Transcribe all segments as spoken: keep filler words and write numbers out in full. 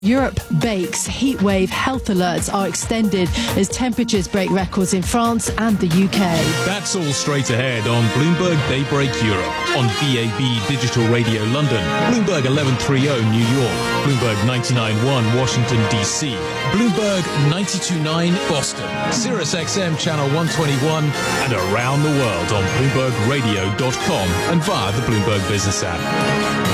Europe bakes. Heatwave health alerts are extended as temperatures break records in France and the U K. That's all straight ahead on Bloomberg Daybreak Europe, on B A B Digital Radio London, Bloomberg eleven thirty New York, Bloomberg ninety-nine point one Washington D C, Bloomberg ninety-two point nine Boston, Sirius X M Channel one twenty-one, and around the world on Bloomberg Radio dot com and via the Bloomberg Business app.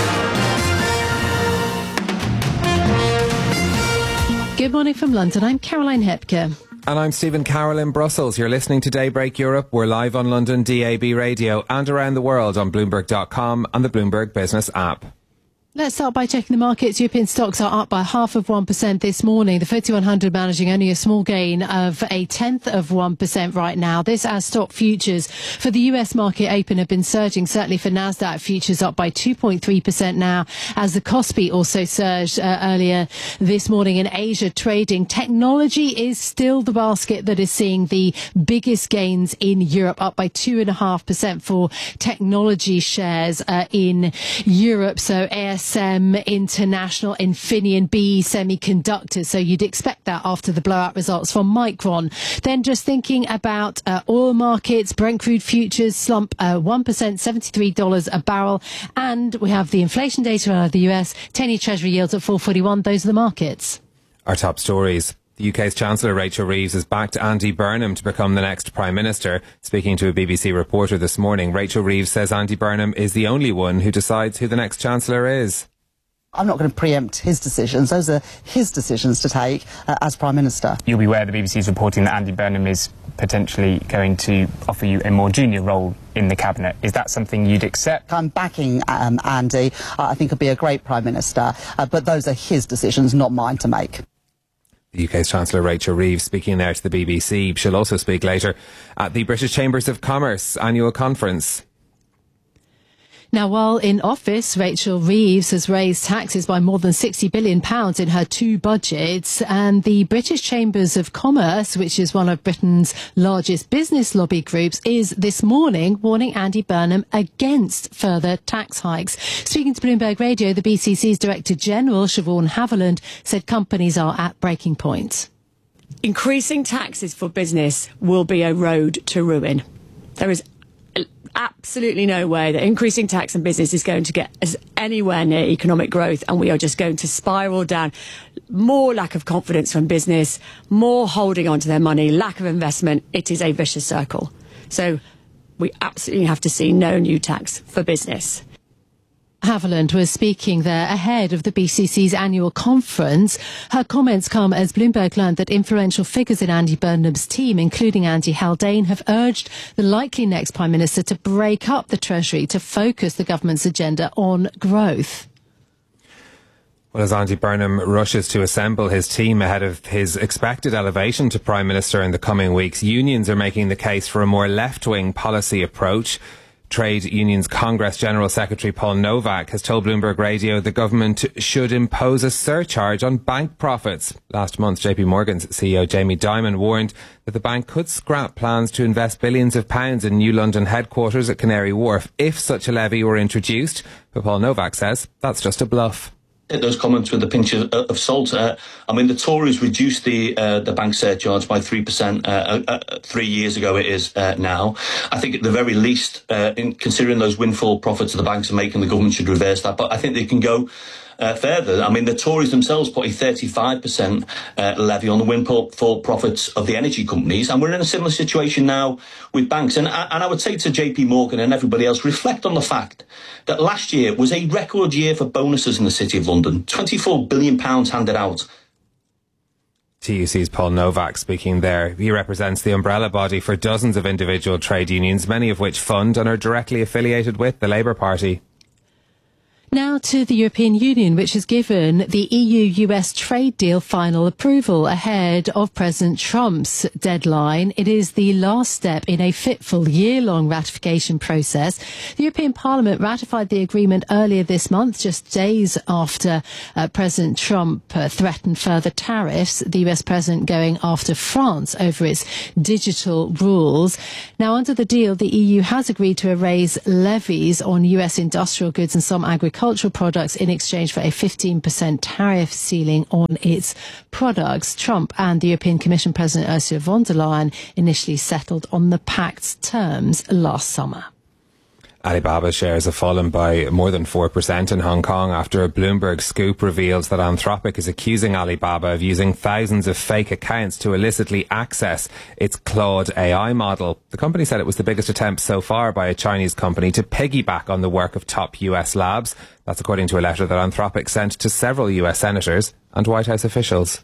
Good morning from London. I'm Caroline Hepker. And I'm Stephen Carroll in Brussels. You're listening to Daybreak Europe. We're live on London D A B Radio and around the world on Bloomberg dot com and the Bloomberg Business app. Let's start by checking the markets. European stocks are up by half of one percent this morning. The F T S E one hundred managing only a small gain of a tenth of one percent right now. This as stock futures for the U S market open have been surging, certainly for Nasdaq futures up by two point three percent now, as the Kospi also surged uh, earlier this morning. In Asia trading, technology is still the basket that is seeing the biggest gains in Europe, up by two point five percent for technology shares uh, in Europe. So A S M International, Infineon, B E Semiconductors. So you'd expect that after the blowout results from Micron. Then just thinking about uh, oil markets, Brent crude futures slump uh, one percent, seventy-three dollars a barrel. And we have the inflation data out of the U S, ten-year Treasury yields at four forty-one. Those are the markets. Our top stories. The U K's Chancellor Rachel Reeves has backed Andy Burnham to become the next Prime Minister. Speaking to a B B C reporter this morning, Rachel Reeves says Andy Burnham is the only one who decides who the next Chancellor is. I'm not going to preempt his decisions. Those are his decisions to take uh, as Prime Minister. You'll be aware the B B C is reporting that Andy Burnham is potentially going to offer you a more junior role in the Cabinet. Is that something you'd accept? I'm backing um, Andy. Uh, I think he'll be a great Prime Minister, uh, but those are his decisions, not mine to make. The U K's Chancellor Rachel Reeves speaking there to the B B C. She'll also speak later at the British Chambers of Commerce annual conference. Now, while in office, Rachel Reeves has raised taxes by more than sixty billion pounds in her two budgets, and the British Chambers of Commerce, which is one of Britain's largest business lobby groups, is this morning warning Andy Burnham against further tax hikes. Speaking to Bloomberg Radio, the B C C's Director General, Siobhan Haviland, said companies are at breaking point. Increasing taxes for business will be a road to ruin. There is absolutely no way that increasing tax and business is going to get us anywhere near economic growth, and we are just going to spiral down. More lack of confidence from business, more holding on to their money, lack of investment. It is a vicious circle. So we absolutely have to see no new tax for business. Haviland was speaking there ahead of the B C C's annual conference. Her comments come as Bloomberg learned that influential figures in Andy Burnham's team, including Andy Haldane, have urged the likely next Prime Minister to break up the Treasury to focus the government's agenda on growth. Well, as Andy Burnham rushes to assemble his team ahead of his expected elevation to Prime Minister in the coming weeks, unions are making the case for a more left-wing policy approach. Trade Unions Congress General Secretary Paul Novak has told Bloomberg Radio the government should impose a surcharge on bank profits. Last month, J P Morgan's C E O Jamie Dimon warned that the bank could scrap plans to invest billions of pounds in new London headquarters at Canary Wharf if such a levy were introduced. But Paul Novak says that's just a bluff. Take those comments with a pinch of, of salt. Uh, I mean, the Tories reduced the uh, the bank surcharge by three percent uh, uh, three years ago. It is uh, now. I think at the very least, uh, in considering those windfall profits that the banks are making, the government should reverse that. But I think they can go uh, further. I mean, the Tories themselves put a thirty-five percent uh, levy on the windfall profits of the energy companies, and we're in a similar situation now with banks. And, and I would say to J P Morgan and everybody else, reflect on the fact that last year was a record year for bonuses in the City of London. twenty-four billion pounds handed out. T U C's Paul Novak speaking there. He represents the umbrella body for dozens of individual trade unions, many of which fund and are directly affiliated with the Labour Party. Now to the European Union, which has given the E U U S trade deal final approval ahead of President Trump's deadline. It is the last step in a fitful year-long ratification process. The European Parliament ratified the agreement earlier this month, just days after uh, President Trump uh, threatened further tariffs, the U S president going after France over its digital rules. Now, under the deal, the E U has agreed to erase levies on U S industrial goods and some agricultural agricultural products in exchange for a fifteen percent tariff ceiling on its products. Trump and the European Commission President Ursula von der Leyen initially settled on the pact's terms last summer. Alibaba shares have fallen by more than four percent in Hong Kong after a Bloomberg scoop reveals that Anthropic is accusing Alibaba of using thousands of fake accounts to illicitly access its Claude A I model. The company said it was the biggest attempt so far by a Chinese company to piggyback on the work of top U S labs. That's according to a letter that Anthropic sent to several U S senators and White House officials.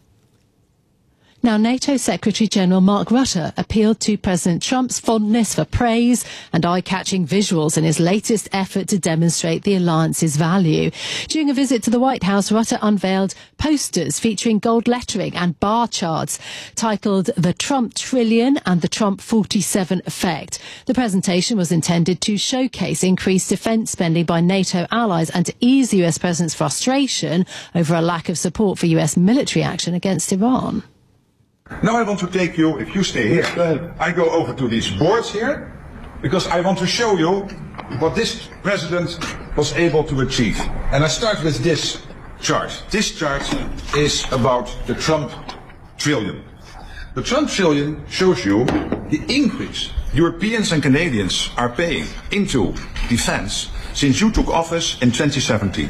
Now, NATO Secretary-General Mark Rutte appealed to President Trump's fondness for praise and eye-catching visuals in his latest effort to demonstrate the alliance's value. During a visit to the White House, Rutte unveiled posters featuring gold lettering and bar charts titled The Trump Trillion and the Trump forty-seven Effect. The presentation was intended to showcase increased defence spending by NATO allies and to ease the U S president's frustration over a lack of support for U S military action against Iran. Now I want to take you, if you stay here, I go over to these boards here, because I want to show you what this president was able to achieve. And I start with this chart. This chart is about the Trump trillion. The Trump trillion shows you the increase Europeans and Canadians are paying into defense since you took office in twenty seventeen.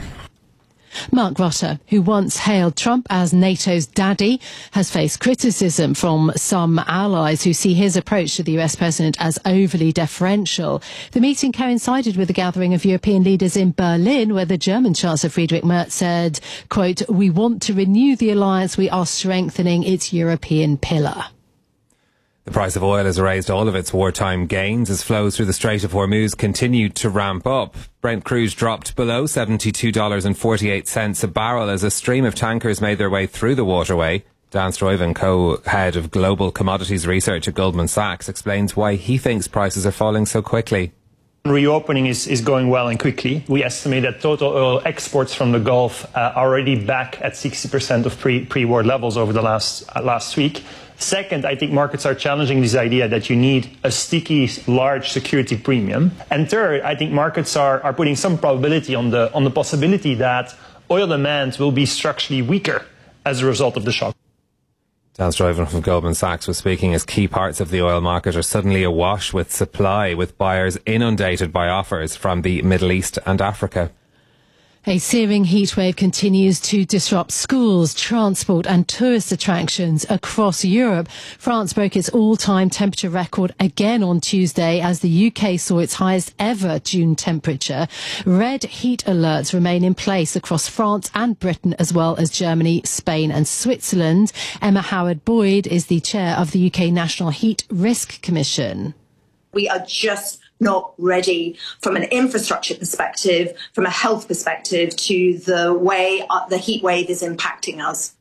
Mark Rutte, who once hailed Trump as NATO's daddy, has faced criticism from some allies who see his approach to the U S president as overly deferential. The meeting coincided with a gathering of European leaders in Berlin, where the German Chancellor Friedrich Merz said, quote, "We want to renew the alliance. We are strengthening its European pillar." The price of oil has erased all of its wartime gains as flows through the Strait of Hormuz continued to ramp up. Brent crude dropped below seventy-two dollars and forty-eight cents a barrel as a stream of tankers made their way through the waterway. Dan Stuyven, co-head of global commodities research at Goldman Sachs, explains why he thinks prices are falling so quickly. Reopening is, is going well and quickly. We estimate that total oil exports from the Gulf uh, are already back at sixty percent of pre, pre-war levels over the last, uh, last week. Second, I think markets are challenging this idea that you need a sticky, large security premium. And third, I think markets are, are putting some probability on the, on the possibility that oil demand will be structurally weaker as a result of the shock. Dan Stuyven from Goldman Sachs was speaking as key parts of the oil market are suddenly awash with supply, with buyers inundated by offers from the Middle East and Africa. A searing heatwave continues to disrupt schools, transport and tourist attractions across Europe. France broke its all-time temperature record again on Tuesday as the U K saw its highest ever June temperature. Red heat alerts remain in place across France and Britain, as well as Germany, Spain and Switzerland. Emma Howard-Boyd is the chair of the U K National Heat Risk Commission. We are just not ready from an infrastructure perspective, from a health perspective, to the way the heat wave is impacting us.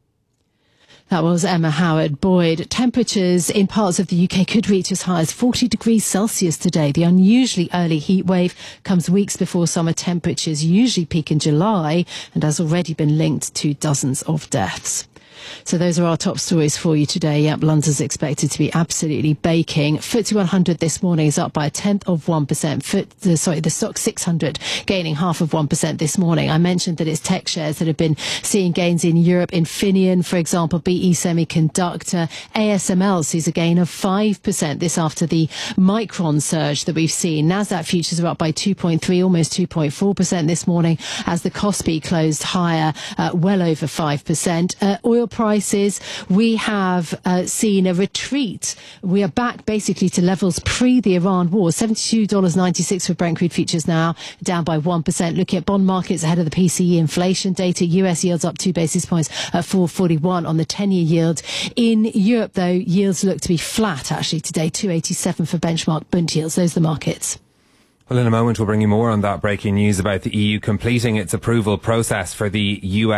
That was Emma Howard-Boyd. Temperatures in parts of the U K could reach as high as forty degrees Celsius today. The unusually early heat wave comes weeks before summer temperatures usually peak in July and has already been linked to dozens of deaths. So those are our top stories for you today. Yep, London's expected to be absolutely baking. F T S E one hundred this morning is up by a tenth of one percent. Foot, the, sorry, the stock six hundred gaining half of one percent this morning. I mentioned that it's tech shares that have been seeing gains in Europe. Infineon, for example, B E Semiconductor, A S M L sees a gain of five percent. This after the Micron surge that we've seen. Nasdaq futures are up by two point three, almost two point four percent this morning as the Kospi closed higher, uh, well over five percent. Uh, oil prices, we have uh, seen a retreat. We are back basically to levels pre the Iran war. seventy-two dollars and ninety-six cents for Brent crude futures now, down by one percent. Looking at bond markets ahead of the P C E inflation data, U S yields up two basis points at four forty-one on the ten-year yield. In Europe, though, yields look to be flat actually today, two eighty-seven for benchmark Bund yields. Those are the markets. Well, in a moment, we'll bring you more on that breaking news about the E U completing its approval process for the U S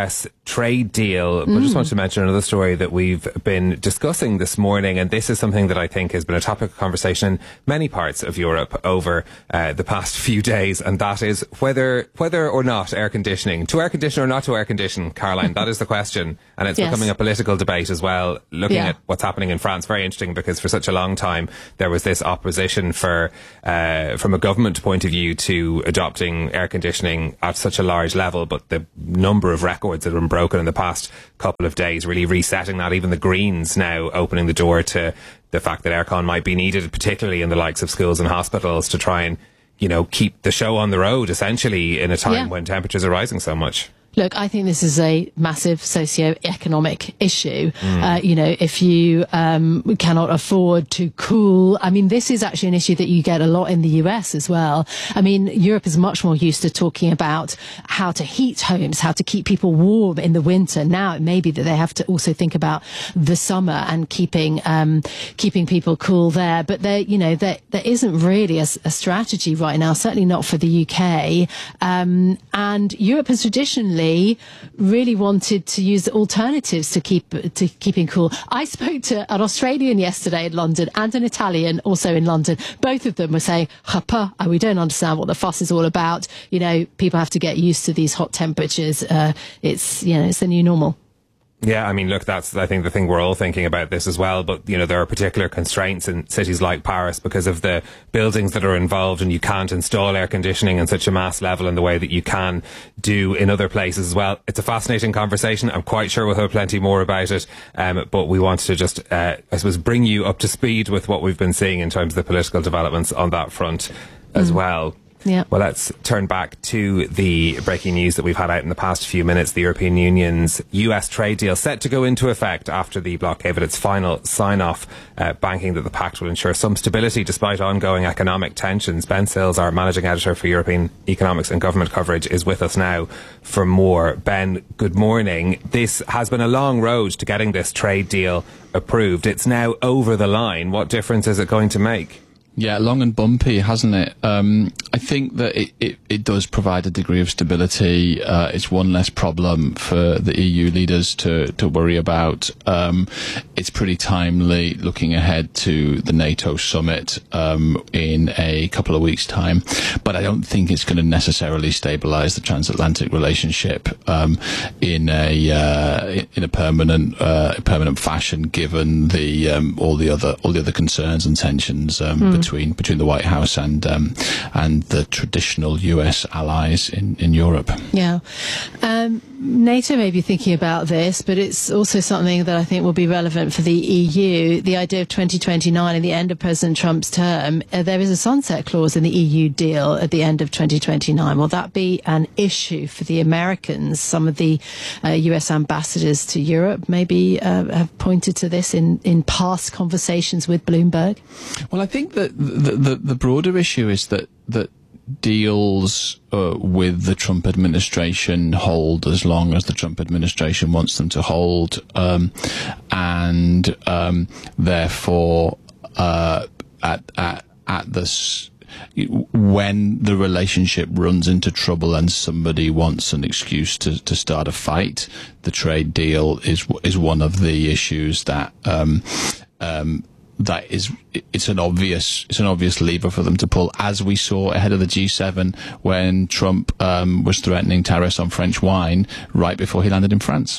trade deal. But I just wanted to mention another story that we've been discussing this morning, and this is something that I think has been a topic of conversation in many parts of Europe over uh, the past few days, and that is whether whether or not air conditioning, to air condition or not to air condition, Caroline, that is the question. And it's yes. becoming a political debate as well, looking yeah. at what's happening in France. Very interesting, because for such a long time there was this opposition for uh, from a government point of view to adopting air conditioning at such a large level, but the number of records that have been broken in the past couple of days really resetting that. Even the Greens now opening the door to the fact that aircon might be needed, particularly in the likes of schools and hospitals, to try and, you know, keep the show on the road, essentially, in a time yeah. when temperatures are rising so much. Look, I think this is a massive socio-economic issue. Mm. Uh, you know, if you um, cannot afford to cool, I mean, this is actually an issue that you get a lot in the U S as well. I mean, Europe is much more used to talking about how to heat homes, how to keep people warm in the winter. Now it may be that they have to also think about the summer and keeping um, keeping people cool there. But there, you know, there there isn't really a, a strategy right now. Certainly not for the U K. Um, and Europe has traditionally really wanted to use alternatives to keep to keeping cool. I spoke to an Australian yesterday in London and an Italian also in London. Both of them were saying, we don't understand what the fuss is all about. You know, people have to get used to these hot temperatures. Uh, it's, you know, it's the new normal. Yeah, I mean, look, that's, I think, the thing we're all thinking about this as well. But, you know, there are particular constraints in cities like Paris because of the buildings that are involved, and you can't install air conditioning in such a mass level in the way that you can do in other places as well. It's a fascinating conversation. I'm quite sure we'll hear plenty more about it. Um, but we wanted to just, uh, I suppose, bring you up to speed with what we've been seeing in terms of the political developments on that front as mm. well. Yeah. Well, let's turn back to the breaking news that we've had out in the past few minutes. The European Union's U S trade deal set to go into effect after the bloc gave it its final sign-off, uh, banking that the pact will ensure some stability despite ongoing economic tensions. Ben Sills, our managing editor for European economics and government coverage, is with us now for more. Ben, good morning. This has been a long road to getting this trade deal approved. It's now over the line. What difference is it going to make? Yeah, long and bumpy, hasn't it? Um, I think that it, it, it does provide a degree of stability. Uh, it's one less problem for the E U leaders to, to worry about. Um, it's pretty timely looking ahead to the NATO summit um, in a couple of weeks' time. But I don't think it's going to necessarily stabilise the transatlantic relationship um, in a uh, in a permanent uh, permanent fashion, given the um, all the other all the other concerns and tensions um, mm. between between between the White House and um, and the traditional U S allies in, in Europe. Yeah. Um, NATO may be thinking about this, but it's also something that I think will be relevant for the E U. The idea of twenty twenty-nine and the end of President Trump's term. Uh, there is a sunset clause in the E U deal at the end of twenty twenty-nine. Will that be an issue for the Americans? Some of the uh, U S ambassadors to Europe maybe uh, have pointed to this in, in past conversations with Bloomberg. Well, I think that the, the, the broader issue is that, that deals uh, with the Trump administration hold as long as the Trump administration wants them to hold, um, and um, therefore uh, at at at this. When the relationship runs into trouble and somebody wants an excuse to, to start a fight, the trade deal is is one of the issues that um, um, that is it's an obvious it's an obvious lever for them to pull, as we saw ahead of the G seven when Trump um, was threatening tariffs on French wine right before he landed in France.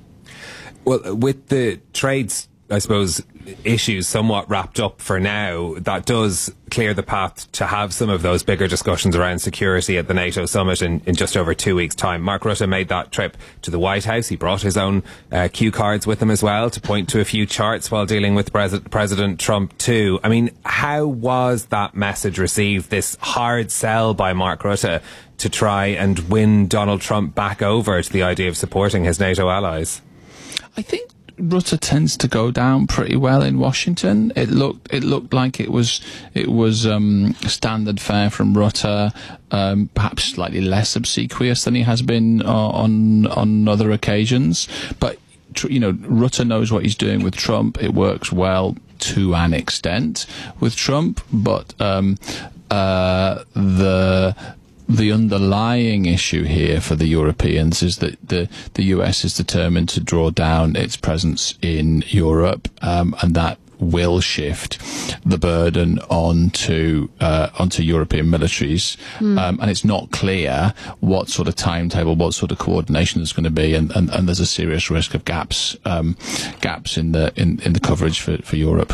Well, with the trades, I suppose, issues somewhat wrapped up for now, that does clear the path to have some of those bigger discussions around security at the NATO summit in, in just over two weeks' time. Mark Rutte made that trip to the White House. He brought his own uh, cue cards with him as well to point to a few charts while dealing with Pres- President Trump too. I mean, how was that message received, this hard sell by Mark Rutte to try and win Donald Trump back over to the idea of supporting his NATO allies? I think Rutte tends to go down pretty well in Washington. It looked it looked like it was it was um, standard fare from Rutte, um, perhaps slightly less obsequious than he has been uh, on on other occasions. But you know, Rutte knows what he's doing with Trump. It works well to an extent with Trump, but um, uh, the the underlying issue here for the Europeans is that the, the U S is determined to draw down its presence in Europe, um, and that will shift the burden onto uh, onto European militaries, mm. um, and it's not clear what sort of timetable, what sort of coordination there's going to be, and, and, and there's a serious risk of gaps um, gaps in the in, in the coverage for, for Europe.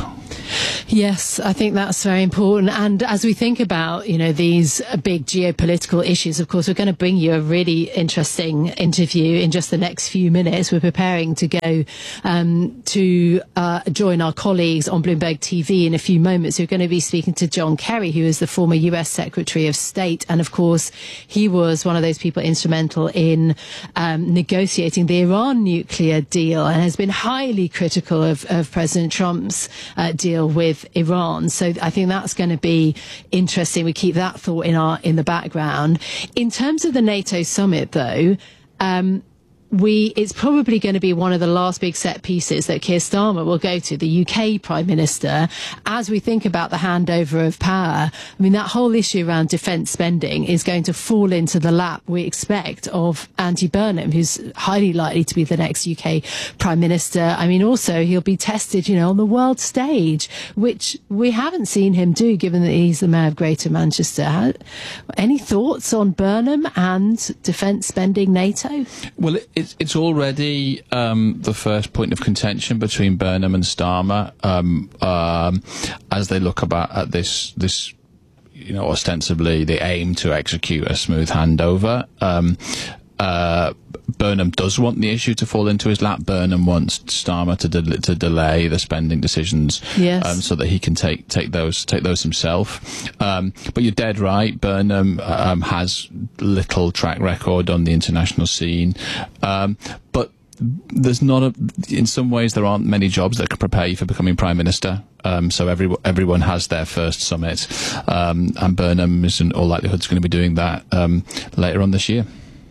Yes, I think that's very important. And as we think about, you know, these big geopolitical issues, of course, we're going to bring you a really interesting interview in just the next few minutes. We're preparing to go um, to uh, join our colleagues on Bloomberg T V in a few moments. We're going to be speaking to John Kerry, who is the former U S Secretary of State. And of course, he was one of those people instrumental in um, negotiating the Iran nuclear deal and has been highly critical of, of President Trump's uh, deal with Iran. So I think that's going to be interesting. We keep that thought in our in the background. In terms of the NATO summit, though, um, we it's probably going to be one of the last big set pieces that Keir Starmer will go to, the U K Prime Minister, as we think about the handover of power. I mean, that whole issue around defence spending is going to fall into the lap, we expect, of Andy Burnham, who's highly likely to be the next U K Prime Minister. I mean, also, he'll be tested, you know, on the world stage, which we haven't seen him do, given that he's the Mayor of Greater Manchester. How, any thoughts on Burnham and defence spending, NATO? Well, it, It's, it's already um, the first point of contention between Burnham and Starmer um, um, as they look about at this this you know ostensibly the aim to execute a smooth handover. Um, uh, Burnham does want the issue to fall into his lap. Burnham wants Starmer to de- to delay the spending decisions, yes. um, so that he can take take those take those himself. Um, but you're dead right. Burnham um, has little track record on the international scene, um, but there's not a. In some ways, there aren't many jobs that can prepare you for becoming prime minister. Um, so every, everyone has their first summit, um, and Burnham is in all likelihood going to be doing that um, later on this year.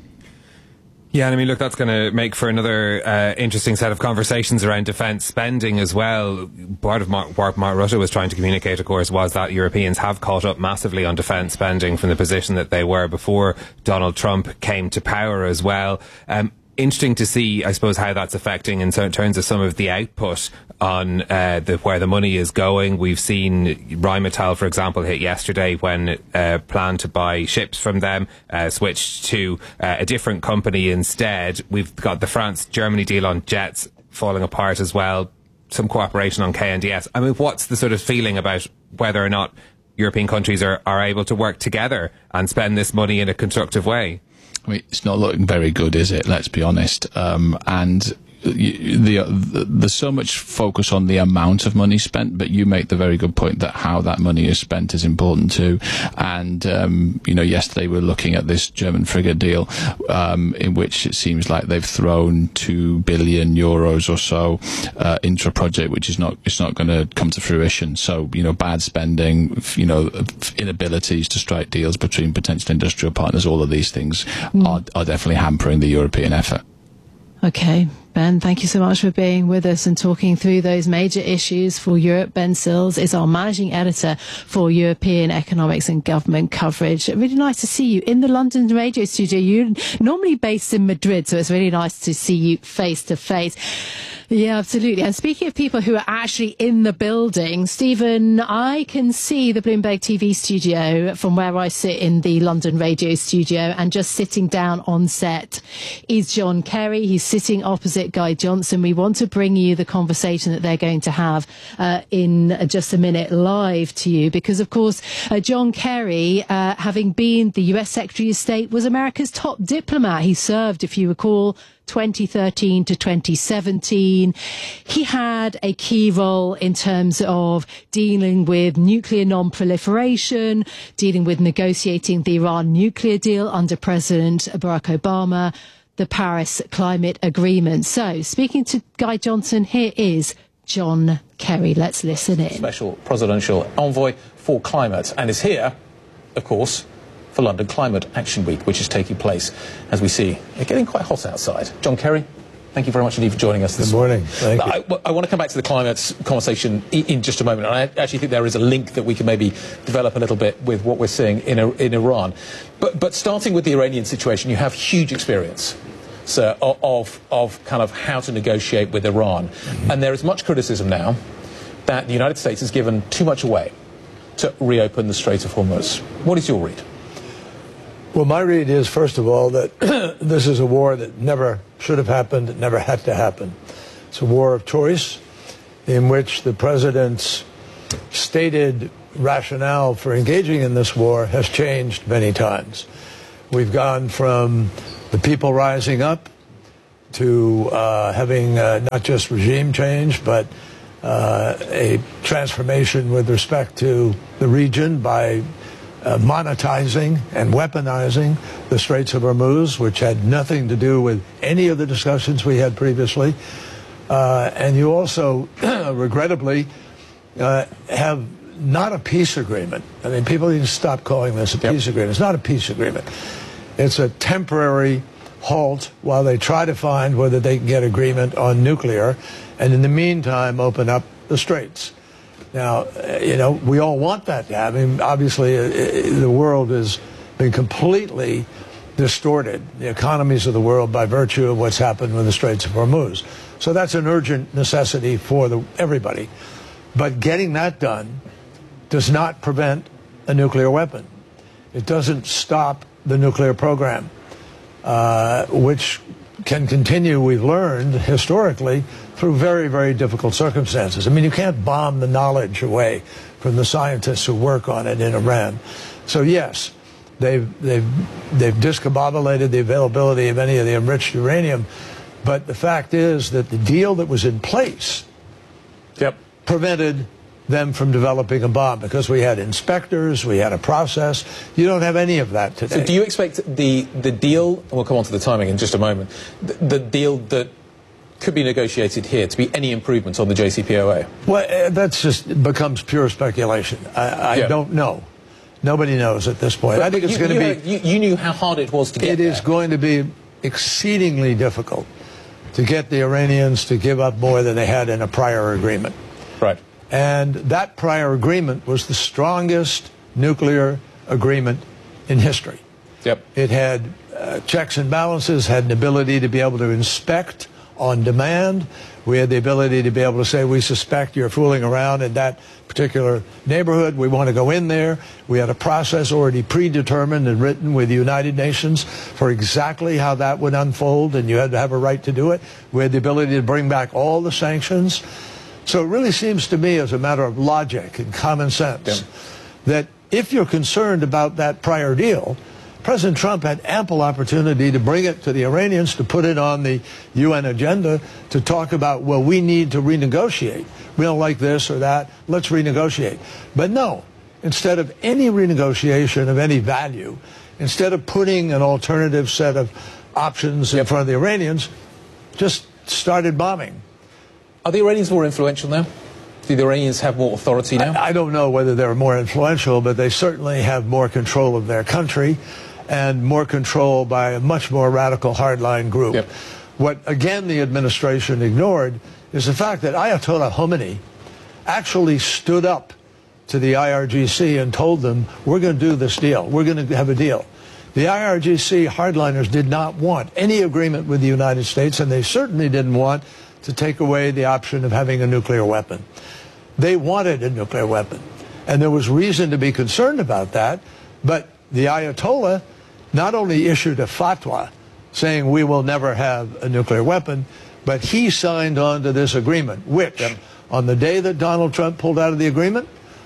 Yeah, and I mean, look, that's going to make for another uh, interesting set of conversations around defence spending as well. Part of Mark, what Mark Rutte was trying to communicate, of course, was that Europeans have caught up massively on defence spending from the position that they were before Donald Trump came to power as well. Um, Interesting to see, I suppose, how that's affecting in terms of some of the output on uh, the, where the money is going. We've seen Rheinmetall, for example, hit yesterday when uh, planned to buy ships from them, uh, switched to uh, a different company instead. We've got the France-Germany deal on jets falling apart as well. Some cooperation on K N D S. I mean, what's the sort of feeling about whether or not European countries are, are able to work together and spend this money in a constructive way? I mean, it's not looking very good, is it? Let's be honest. Um, and the, the, there's so much focus on the amount of money spent, but you make the very good point that how that money is spent is important too. And, um, you know, yesterday we were looking at this German frigate deal, um, in which it seems like they've thrown two billion euros or so, uh, into a project which is not, it's not going to come to fruition. So, you know, bad spending, you know, inabilities to strike deals between potential industrial partners, all of these things mm. are, are definitely hampering the European effort. Okay, Ben, thank you so much for being with us and talking through those major issues for Europe. Ben Sills is our managing editor for European economics and government coverage. Really nice to see you in the London radio studio. You're normally based in Madrid, so it's really nice to see you face to face. Yeah, absolutely. And speaking of people who are actually in the building, Stephen, I can see the Bloomberg T V studio from where I sit in the London radio studio, and just sitting down on set is John Kerry. He's sitting opposite Guy Johnson. We want to bring you the conversation that they're going to have uh, in just a minute live to you, because, of course, uh, John Kerry, uh, having been the U S Secretary of State, was America's top diplomat. He served, if you recall, twenty thirteen to twenty seventeen. He had a key role in terms of dealing with nuclear non-proliferation, dealing with negotiating the Iran nuclear deal under President Barack Obama, the Paris Climate Agreement. So, speaking to Guy Johnson, here is John Kerry. Let's listen in. Special Presidential Envoy for Climate, and is here, of course, for London Climate Action Week, which is taking place, as we see, it's getting quite hot outside. John Kerry, Thank you very much indeed for joining us this Good morning. morning. Thank you. I, I want to come back to the climate conversation in, in just a moment. And I actually think there is a link that we can maybe develop a little bit with what we're seeing in, in Iran. But, but starting with the Iranian situation, you have huge experience so, of, of kind of how to negotiate with Iran. Mm-hmm. And there is much criticism now that the United States has given too much away to reopen the Strait of Hormuz. What is your read? Well, my read is, first of all, that this is a war that never should have happened, it never had to happen. It's a war of choice in which the president's stated rationale for engaging in this war has changed many times. We've gone from the people rising up to uh, having uh, not just regime change, but uh, a transformation with respect to the region by Uh, monetizing and weaponizing the Straits of Hormuz, which had nothing to do with any of the discussions we had previously. Uh, and you also, regrettably, uh, have not a peace agreement. I mean, people need to stop calling this a peace yep. agreement. It's not a peace agreement. It's a temporary halt while they try to find whether they can get agreement on nuclear, and in the meantime, open up the straits. Now, you know, we all want that to happen. I mean, obviously, uh, the world has been completely distorted, the economies of the world, by virtue of what's happened with the Straits of Hormuz. So that's an urgent necessity for the, everybody. But getting that done does not prevent a nuclear weapon. It doesn't stop the nuclear program, uh, which can continue, we've learned, historically, through very, very difficult circumstances. I mean, you can't bomb the knowledge away from the scientists who work on it in Iran. So, yes, they've, they've, they've discombobulated the availability of any of the enriched uranium, but the fact is that the deal that was in place yep. prevented them from developing a bomb, because we had inspectors, we had a process. You don't have any of that today. So do you expect the, the deal, and we'll come on to the timing in just a moment, the, the deal that could be negotiated here to be any improvements on the J C P O A? Well, uh, that's just becomes pure speculation. I, I yeah. don't know. Nobody knows at this point. But, I think it's going to be... You, you knew how hard it was to get It there. is going to be exceedingly difficult to get the Iranians to give up more than they had in a prior agreement. Right. And that prior agreement was the strongest nuclear agreement in history. Yep. It had uh, checks and balances, had an ability to be able to inspect on demand. We had the ability to be able to say, we suspect you're fooling around in that particular neighborhood. We want to go in there. We had a process already predetermined and written with the United Nations for exactly how that would unfold, and you had to have a right to do it. We had the ability to bring back all the sanctions. So it really seems to me, as a matter of logic and common sense, yeah. that if you're concerned about that prior deal, President Trump had ample opportunity to bring it to the Iranians, to put it on the U N agenda, to talk about, well, we need to renegotiate. We don't like this or that. Let's renegotiate. But no, instead of any renegotiation of any value, instead of putting an alternative set of options in front of the Iranians, just started bombing. Are the Iranians more influential now? Do the Iranians have more authority now? I, I don't know whether they're more influential, but they certainly have more control of their country and more control by a much more radical hardline group. Yep. What, again, the administration ignored is the fact that Ayatollah Khomeini actually stood up to the I R G C and told them, we're going to do this deal. We're going to have a deal. The I R G C hardliners did not want any agreement with the United States, and they certainly didn't want to take away the option of having a nuclear weapon. They wanted a nuclear weapon, and there was reason to be concerned about that, but the Ayatollah not only issued a fatwa saying we will never have a nuclear weapon, but he signed on to this agreement, which, yep. on the day that Donald Trump pulled out of the agreement,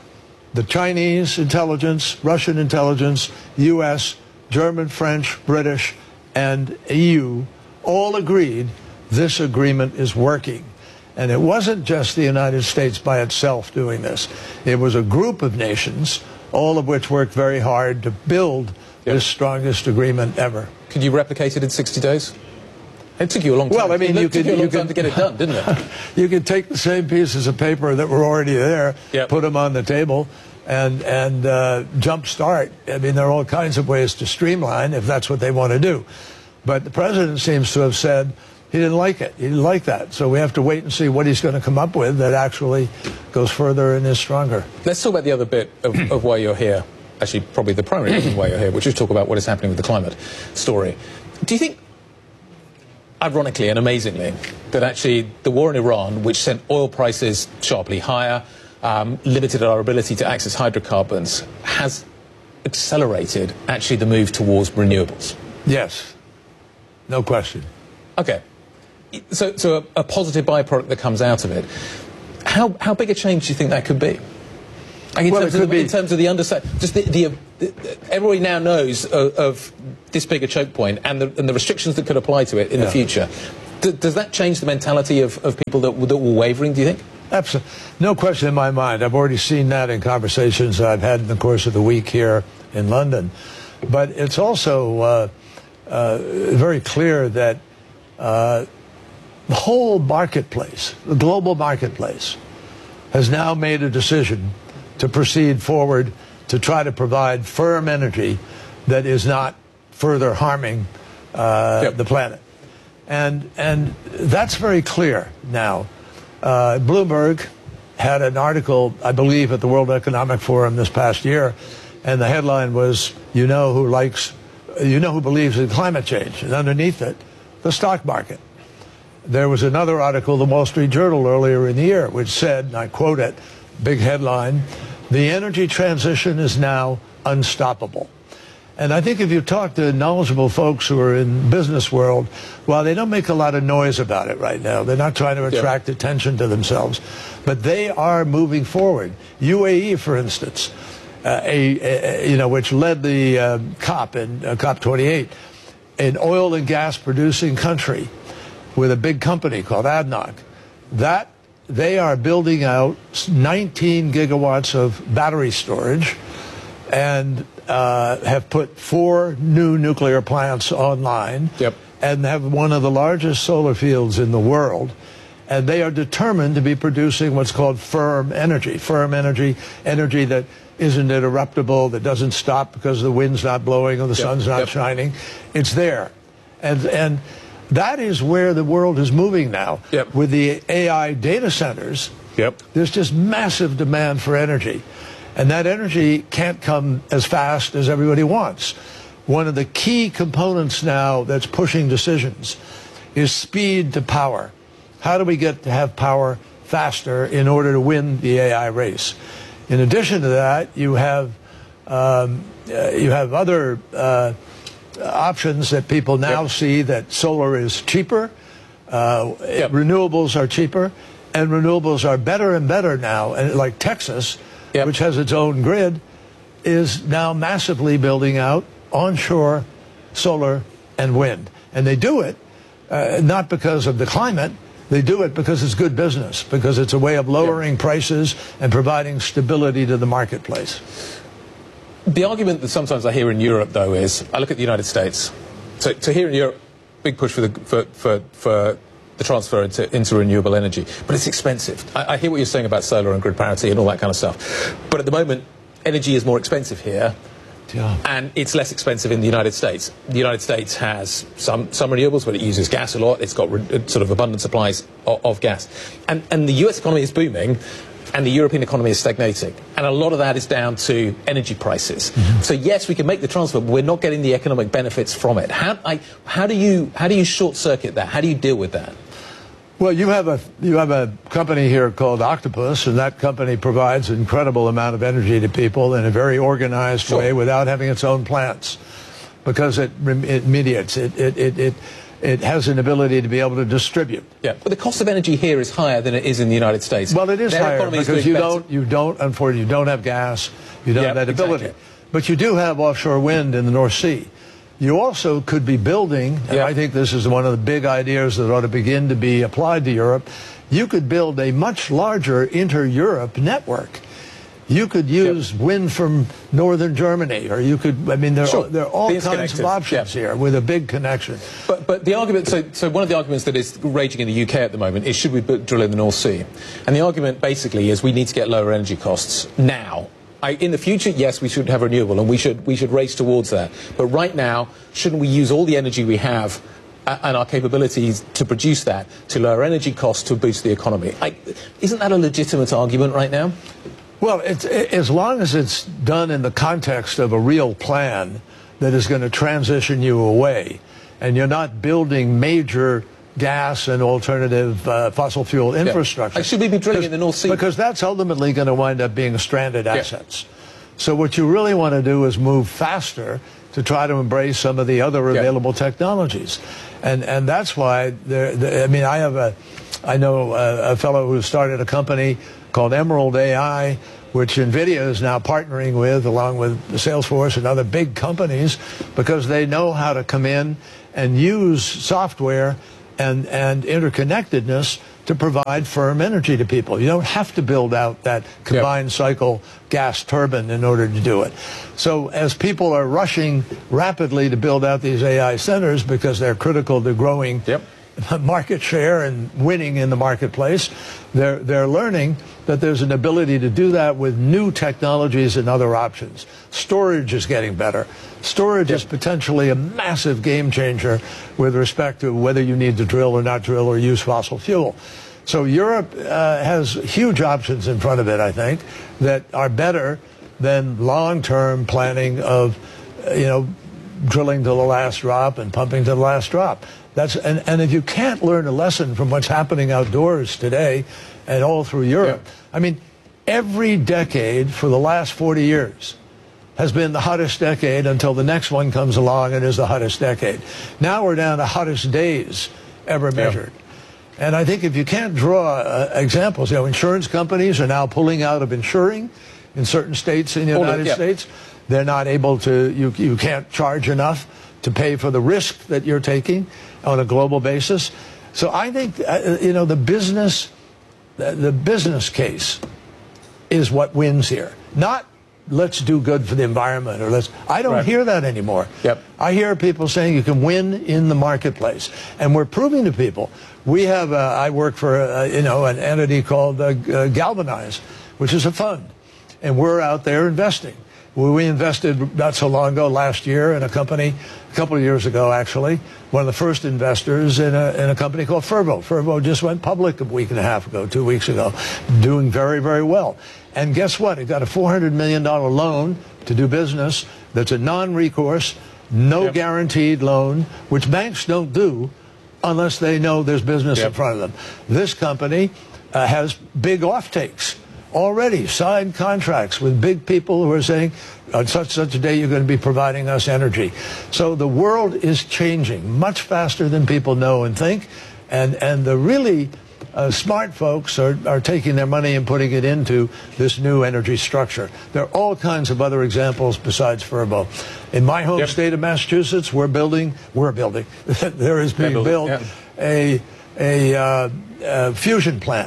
the Chinese intelligence, Russian intelligence, U S, German, French, British, and E U all agreed this agreement is working. And it wasn't just the United States by itself doing this. It was a group of nations, all of which worked very hard to build yep. this strongest agreement ever. Could you replicate it in sixty days? It took you a long time. Well, I mean, it you took could, you a long you time could, to get it done, didn't it? You could take the same pieces of paper that were already there, yep. put them on the table, and and uh, jump start. I mean, there are all kinds of ways to streamline if that's what they want to do. But the president seems to have said He didn't like it. He didn't like that. So we have to wait and see what he's going to come up with that actually goes further and is stronger. Let's talk about the other bit of, of why you're here. Actually, probably the primary reason why you're here, which is talk about what is happening with the climate story. Do you think, ironically and amazingly, that actually the war in Iran, which sent oil prices sharply higher, um, limited our ability to access hydrocarbons, has accelerated actually the move towards renewables? Yes. No question. Okay. So, so a, a positive byproduct that comes out of it. How, how big a change do you think that could be? Like in, well, terms it could of the, be. in terms of the understanding, just the, the, the, everybody now knows of, of this big a choke point and the, and the restrictions that could apply to it in yeah. the future. D does that change the mentality of, of people that, that were wavering, do you think? Absolutely. No question in my mind. I've already seen that in conversations I've had in the course of the week here in London. But it's also uh, uh, very clear that uh, the whole marketplace, the global marketplace, has now made a decision to proceed forward to try to provide firm energy that is not further harming uh, yep. the planet. And, and that's very clear now. Uh, Bloomberg had an article, I believe, at the World Economic Forum this past year, and the headline was, you know who likes, you know who believes in climate change, and underneath it, the stock market. There was another article, the Wall Street Journal, earlier in the year, which said, and I quote it, big headline, the energy transition is now unstoppable. And I think if you talk to knowledgeable folks who are in business world, while they don't make a lot of noise about it right now, they're not trying to attract yeah. attention to themselves, but they are moving forward. U A E, for instance, uh, a, a, you know, which led the uh, COP in uh, COP twenty-eight, an oil and gas producing country with a big company called A D N O C, that they are building out nineteen gigawatts of battery storage and uh, have put four new nuclear plants online yep. and have one of the largest solar fields in the world. And they are determined to be producing what's called firm energy. Firm energy, energy that isn't interruptible, that doesn't stop because the wind's not blowing or the yep. sun's not yep. shining. It's there. And, and that is where the world is moving now. Yep. With the A I data centers, yep. there's just massive demand for energy. And that energy can't come as fast as everybody wants. One of the key components now that's pushing decisions is speed to power. How do we get to have power faster in order to win the A I race? In addition to that, you have, um, uh, you have other uh, options that people now yep. see, that solar is cheaper, uh, yep. renewables are cheaper, and renewables are better and better now. And like Texas, yep. which has its own grid, is now massively building out onshore solar and wind. And they do it uh, not because of the climate, they do it because it's good business, because it's a way of lowering yep. prices and providing stability to the marketplace. The argument that sometimes I hear in Europe, though, is, I look at the United States. So, so here in Europe, big push for the, for, for, for the transfer into, into renewable energy. But it's expensive. I, I hear what you're saying about solar and grid parity and all that kind of stuff. But at the moment, energy is more expensive here. Yeah. And it's less expensive in the United States. The United States has some, some renewables, but it uses gas a lot. It's got re sort of abundant supplies of, of gas. And, and the U S economy is booming, and the European economy is stagnating. And a lot of that is down to energy prices. Mm-hmm. So yes, we can make the transfer, but we're not getting the economic benefits from it. How, I, how, do you, how do you short-circuit that? How do you deal with that? Well, you have a you have a company here called Octopus, and that company provides an incredible amount of energy to people in a very organized sure. way without having its own plants, because it it mediates it it it. it It has an ability to be able to distribute. Yeah, but the cost of energy here is higher than it is in the United States. Well, it is Their higher economy is because doing you better. don't, you don't, unfortunately, you don't have gas, you don't Yeah, have that ability. exactly. But you do have offshore wind in the North Sea. You also could be building, and Yeah. I think this is one of the big ideas that ought to begin to be applied to Europe, you could build a much larger inter-Europe network. You could use yep. wind from northern Germany, or you could, I mean, there, sure. are, there are all Be kinds of options yep. here with a big connection. But, but the argument, so, so one of the arguments that is raging in the U K at the moment is, should we drill in the North Sea? And the argument basically is, we need to get lower energy costs now. I, in the future, yes, we should have renewable, and we should, we should race towards that. But right now, shouldn't we use all the energy we have and our capabilities to produce that, to lower energy costs, to boost the economy. I, isn't that a legitimate argument right now? Well, it's, it, as long as it's done in the context of a real plan that is going to transition you away, and you're not building major gas and alternative uh, fossil fuel infrastructure. Yeah. Should we be drilling in the North Sea? Because that's ultimately going to wind up being stranded assets. Yeah. So what you really want to do is move faster to try to embrace some of the other available yeah. technologies. And and that's why, there, there, I mean, I have a, I know a, a fellow who started a company called Emerald A I, which NVIDIA is now partnering with, along with Salesforce and other big companies, because they know how to come in and use software and, and interconnectedness to provide firm energy to people. You don't have to build out that combined yep. cycle gas turbine in order to do it. So as people are rushing rapidly to build out these A I centers because they're critical to growing yep. market share and winning in the marketplace, they're, they're learning that there's an ability to do that with new technologies and other options. Storage is getting better. Storage yep. is potentially a massive game changer with respect to whether you need to drill or not drill or use fossil fuel. So Europe uh, has huge options in front of it, I think, that are better than long-term planning of, uh, you know, drilling to the last drop and pumping to the last drop. That's, and, and if you can't learn a lesson from what's happening outdoors today and all through Europe, yeah. I mean, every decade for the last forty years has been the hottest decade until the next one comes along and is the hottest decade. Now we're down to hottest days ever measured. Yeah. And I think if you can't draw uh, examples, you know, insurance companies are now pulling out of insuring in certain states in the United of, yeah. States. They're not able to, you, you can't charge enough to pay for the risk that you're taking on a global basis. So I think, uh, you know, the business, the, the business case is what wins here. Not let's do good for the environment or let's, I don't right. hear that anymore. Yep. I hear people saying you can win in the marketplace. And we're proving to people. We have, uh, I work for, uh, you know, an entity called uh, uh, Galvanize, which is a fund. And we're out there investing. We invested not so long ago, last year, in a company, a couple of years ago, actually, one of the first investors in a, in a company called Fervo. Fervo just went public a week and a half ago, two weeks ago, doing very, very well. And guess what? It got a four hundred million dollar loan to do business that's a non-recourse, no yep. guaranteed loan, which banks don't do unless they know there's business yep. in front of them. This company uh, has big offtakes. Already signed contracts with big people who are saying, on such such a day you're going to be providing us energy. So the world is changing much faster than people know and think, and and the really uh, smart folks are, are taking their money and putting it into this new energy structure. There are all kinds of other examples besides Fervo. In my home yep. state of Massachusetts, we're building, we're building, there is being built yeah. a, a uh, uh, fusion plant.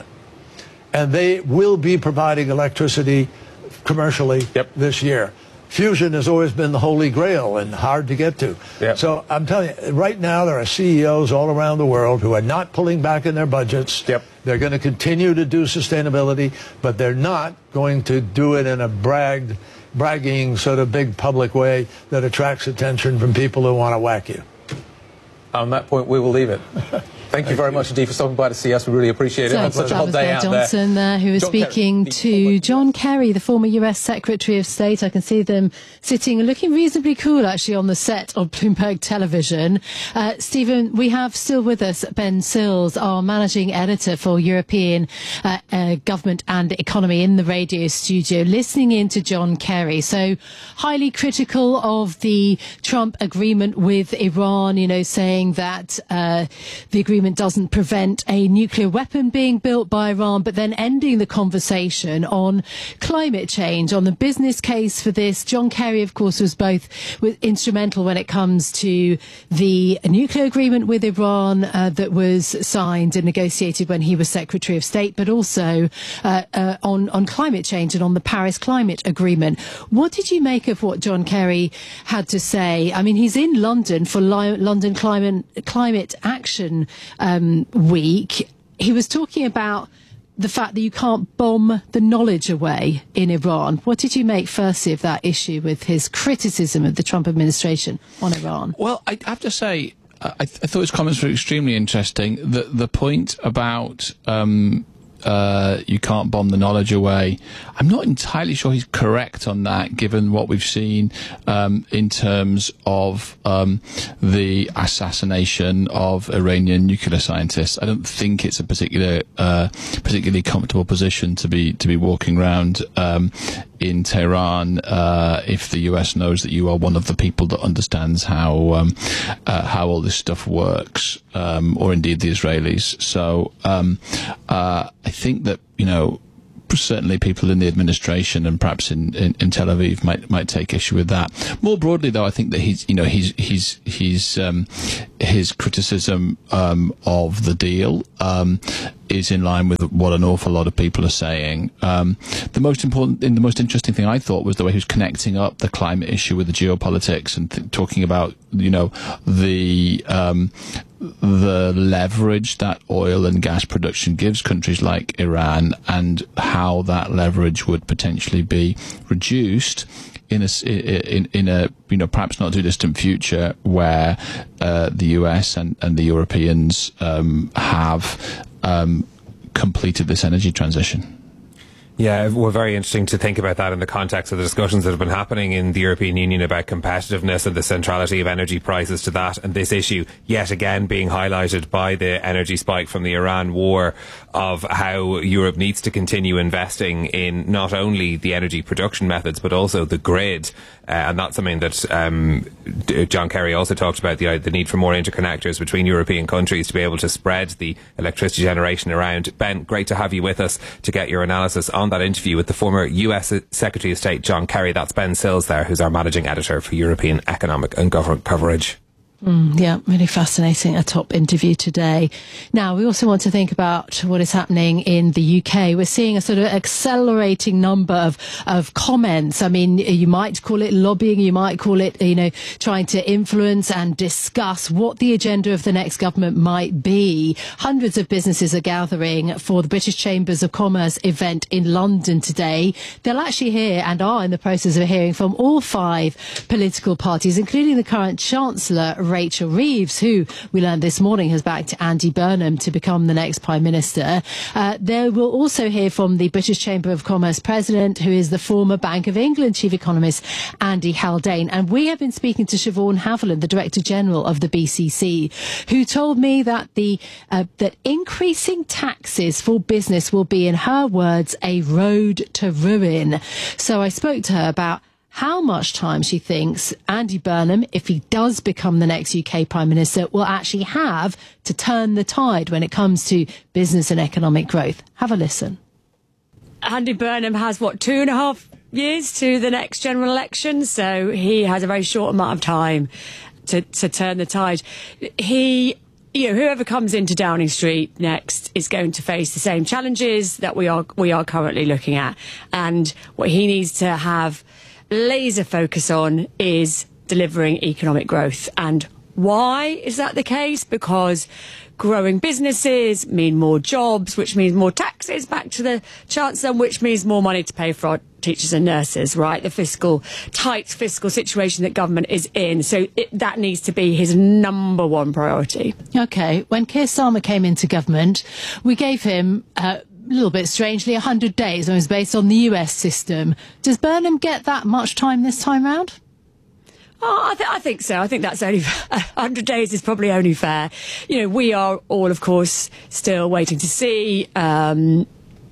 And they will be providing electricity commercially yep. this year. Fusion has always been the holy grail and hard to get to. Yep. So I'm telling you, right now there are C E Os all around the world who are not pulling back in their budgets. Yep. They're going to continue to do sustainability, but they're not going to do it in a bragged, bragging sort of big public way that attracts attention from people who want to whack you. On that point, we will leave it. Thank you very much indeed for stopping by to see us. We really appreciate it. So, On such a hot day out Johnson there, who was John speaking Kerry, to John Kerry, the former U S Secretary of State. I can see them sitting and looking reasonably cool, actually, on the set of Bloomberg Television. Uh, Stephen, we have still with us Ben Sills, our managing editor for European uh, uh, government and economy, in the radio studio, listening in to John Kerry. So highly critical of the Trump agreement with Iran, you know, saying that uh, the agreement doesn't prevent a nuclear weapon being built by Iran, but then ending the conversation on climate change, on the business case for this. John Kerry, of course, was both was instrumental when it comes to the nuclear agreement with Iran uh, that was signed and negotiated when he was Secretary of State, but also uh, uh, on, on climate change and on the Paris Climate Agreement. What did you make of what John Kerry had to say? I mean, he's in London for Li- London Climate, Climate Action Um, week. He was talking about the fact that you can't bomb the knowledge away in Iran. What did you make, firstly, of that issue with his criticism of the Trump administration on Iran? Well, I have to say, I, th- I thought his comments were extremely interesting. The the point about um, uh, you can't bomb the knowledge away, I'm not entirely sure he's correct on that, given what we've seen um, in terms of um, the assassination of Iranian nuclear scientists. I don't think it's a particular, uh, particularly comfortable position to be to be walking around um, in Tehran uh, if the U S knows that you are one of the people that understands how um, uh, how all this stuff works, um, or indeed the Israelis. So um, uh, I think that, you know, certainly people in the administration and perhaps in, in, in Tel Aviv might might take issue with that. More broadly, though, I think that he's you know he's he's he's um, his criticism um, of the deal um, is in line with what an awful lot of people are saying. Um, the most important, the most interesting thing I thought was the way he was connecting up the climate issue with the geopolitics and th- talking about you know the um, the leverage that oil and gas production gives countries like Iran, and how that leverage would potentially be reduced in a in in a you know perhaps not too distant future, where uh, the U S and and the Europeans um, have um, completed this energy transition. Yeah, well, very interesting to think about that in the context of the discussions that have been happening in the European Union about competitiveness and the centrality of energy prices to that, and this issue yet again being highlighted by the energy spike from the Iran war, of how Europe needs to continue investing in not only the energy production methods but also the grid. Uh, and that's something that um, John Kerry also talked about, the, the need for more interconnectors between European countries to be able to spread the electricity generation around. Ben, great to have you with us to get your analysis on that interview with the former U S Secretary of State John Kerry. That's Ben Sills there, who's our managing editor for European Economic and Government Coverage. Mm, yeah, really fascinating. A top interview today. Now, we also want to think about what is happening in the U K. We're seeing a sort of accelerating number of, of comments. I mean, you might call it lobbying, you might call it, you know, trying to influence and discuss what the agenda of the next government might be. Hundreds of businesses are gathering for the British Chambers of Commerce event in London today. They'll actually hear, and are in the process of hearing, from all five political parties, including the current Chancellor, Rachel Reeves, who we learned this morning has backed Andy Burnham to become the next Prime Minister. Uh, they will also hear from the British Chamber of Commerce President, who is the former Bank of England Chief Economist, Andy Haldane. And we have been speaking to Siobhan Haviland, the Director General of the B C C, who told me that the uh, that increasing taxes for business will be, in her words, a road to ruin. So I spoke to her about how much time she thinks Andy Burnham, if he does become the next U K Prime Minister, will actually have to turn the tide when it comes to business and economic growth. Have a listen. Andy Burnham has, what, two and a half years to the next general election, so he has a very short amount of time to, to turn the tide. He... You know, whoever comes into Downing Street next is going to face the same challenges that we are we are currently looking at. And what he needs to have laser focus on is delivering economic growth. And why is that the case? Because growing businesses mean more jobs, which means more taxes back to the Chancellor, which means more money to pay for our teachers and nurses, right? The fiscal, tight fiscal situation that government is in. So it, that needs to be his number one priority. OK, when Keir Starmer came into government, we gave him uh, a little bit strangely one hundred days, and it was based on the U S system. Does Burnham get that much time this time round? Oh, I, th- I think so. I think that's only one hundred days is probably only fair. You know, we are all, of course, still waiting to see um,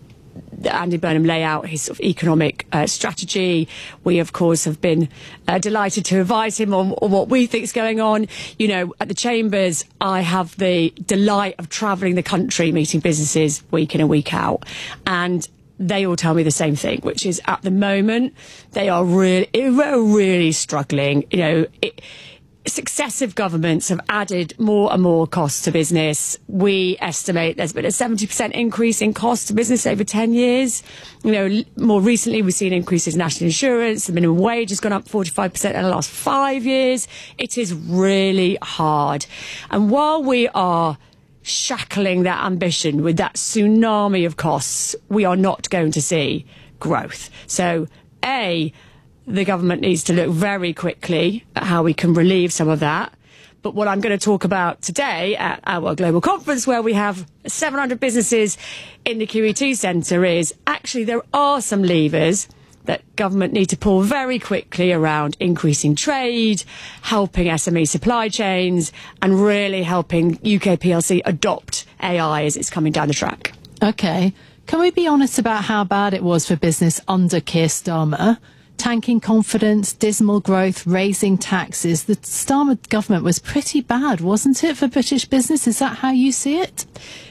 Andy Burnham lay out his sort of economic uh, strategy. We, of course, have been uh, delighted to advise him on, on what we think is going on. You know, at the Chambers, I have the delight of travelling the country, meeting businesses week in and week out. And they all tell me the same thing, which is at the moment they are really, really struggling. You know, it, successive governments have added more and more costs to business. We estimate there's been a seventy percent increase in costs to business over ten years. You know, more recently we've seen increases in national insurance. The minimum wage has gone up forty-five percent in the last five years. It is really hard. And while we are shackling that ambition with that tsunami of costs, we are not going to see growth. So, A, the government needs to look very quickly at how we can relieve some of that. but what I'm going to talk about today at our global conference, where we have seven hundred businesses in the Q E T Centre, is actually there are some levers that government need to pull very quickly around increasing trade, helping S M E supply chains, and really helping U K P L C adopt A I as it's coming down the track. OK. Can we be honest about how bad it was for business under Keir Starmer? Tanking confidence, dismal growth, raising taxes. The Starmer government was pretty bad, wasn't it, for British business? Is that how you see it?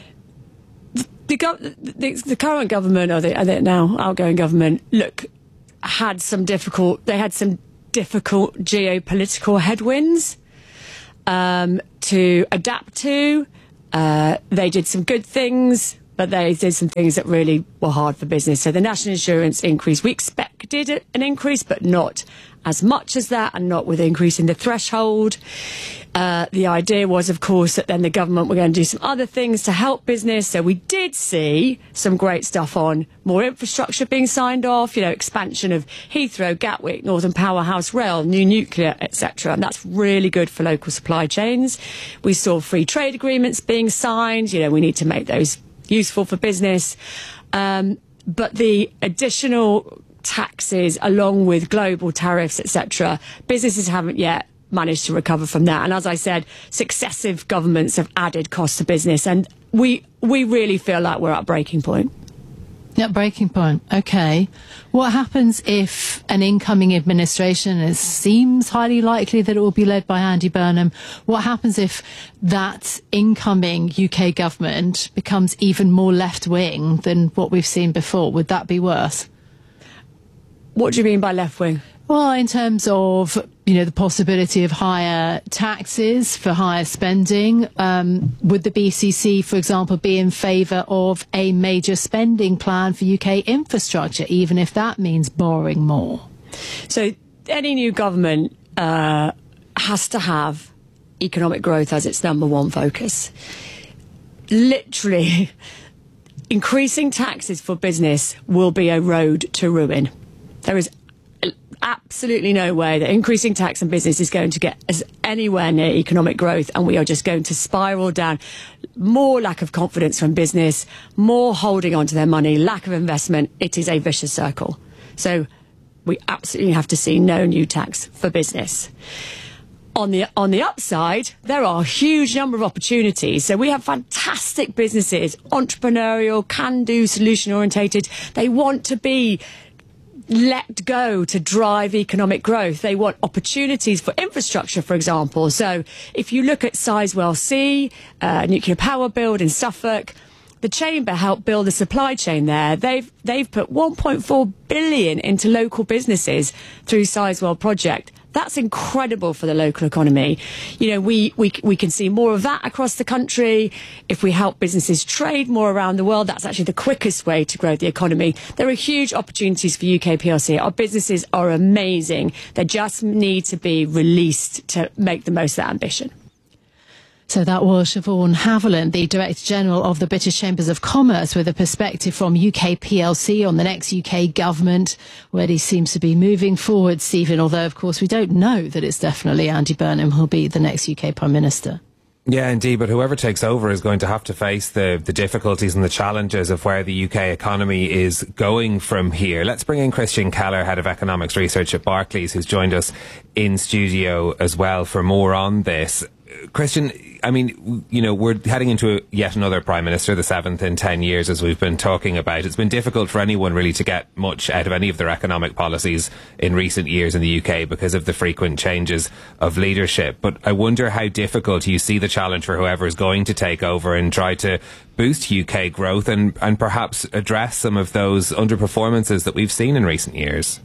The, gov- the, the current government, or the, the now outgoing government, look, had some difficult, they had some difficult geopolitical headwinds um, to adapt to. Uh, they did some good things, but they did some things that really were hard for business. So the national insurance increase, we expected an increase, but not as much as that, and not with increasing the threshold. Uh, the idea was, of course, that then the government were going to do some other things to help business. So we did see some great stuff on more infrastructure being signed off, you know, expansion of Heathrow, Gatwick, Northern Powerhouse Rail, new nuclear, et cetera. And that's really good for local supply chains. We saw free trade agreements being signed. You know, we need to make those useful for business. Um, but the additional taxes, along with global tariffs, et cetera, businesses haven't yet managed to recover from that. And as I said, successive governments have added costs to business, and we we really feel like we're at breaking point. Yeah, breaking point. Okay. What happens if an incoming administration, it seems highly likely that it will be led by Andy Burnham, what happens if that incoming U K government becomes even more left-wing than what we've seen before? Would that be worse? What do you mean by left-wing? Well, in terms of, you know, the possibility of higher taxes for higher spending, um, would the B C C, for example, be in favour of a major spending plan for U K infrastructure, even if that means borrowing more? So any new government uh, has to have economic growth as its number one focus. Literally, increasing taxes for business will be a road to ruin. There is absolutely no way that increasing tax and business is going to get us anywhere near economic growth, and we are just going to spiral down. More lack of confidence from business, more holding on to their money, lack of investment. It is a vicious circle. So we absolutely have to see no new tax for business. On the on the upside, there are a huge number of opportunities. So we have fantastic businesses, entrepreneurial, can-do, solution-orientated. They want to be let go to drive economic growth. They want opportunities for infrastructure, for example. So if you look at Sizewell C, uh, nuclear power build in Suffolk, the Chamber helped build a supply chain there. They've they've put one point four billion into local businesses through Sizewell project. That's incredible for the local economy. You know, we, we we can see more of that across the country. If we help businesses trade more around the world, that's actually the quickest way to grow the economy. There are huge opportunities for U K P L C. Our businesses are amazing. They just need to be released to make the most of that ambition. So that was Siobhan Haviland, the Director General of the British Chambers of Commerce, with a perspective from U K P L C on the next U K government, where he seems to be moving forward, Stephen, although, of course, we don't know that it's definitely Andy Burnham who'll be the next U K Prime Minister. Yeah, indeed, but whoever takes over is going to have to face the, the difficulties and the challenges of where the U K economy is going from here. Let's bring in Christian Keller, Head of Economics Research at Barclays, who's joined us in studio as well for more on this. Christian, I mean, you know, we're heading into yet another Prime Minister, the seventh in ten years, as we've been talking about. It's been difficult for anyone really to get much out of any of their economic policies in recent years in the U K because of the frequent changes of leadership. But I wonder how difficult you see the challenge for whoever is going to take over and try to boost U K growth and, and perhaps address some of those underperformances that we've seen in recent years.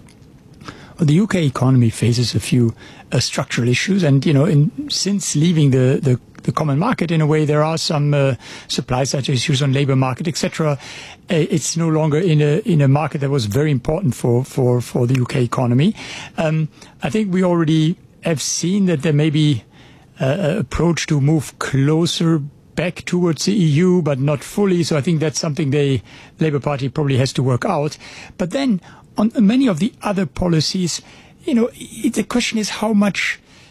The U K economy faces a few uh, structural issues, and you know, in, since leaving the, the, the common market, in a way, there are some uh, supply side issues on labour market, et cetera. Uh, it's no longer in a in a market that was very important for for for the U K economy. Um, I think we already have seen that there may be uh, an approach to move closer back towards the E U, but not fully. So I think that's something the Labour Party probably has to work out. But then, on many of the other policies, you know, it, the question is how much